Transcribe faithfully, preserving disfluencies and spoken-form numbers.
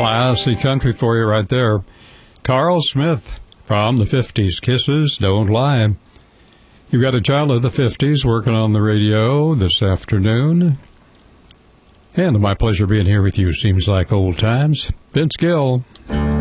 classy country for you right there. Carl Smith from the fifties, Kisses Don't Lie. You've got a child of the fifties working on the radio this afternoon. And my pleasure being here with you. Seems like old times. Vince Gill.